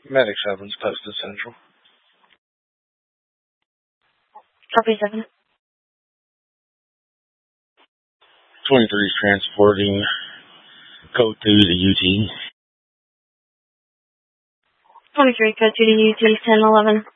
Medic 7's posted Central. Copy 7. 23 is transporting code 2 to UT. 23, code 2 to UT, 1011.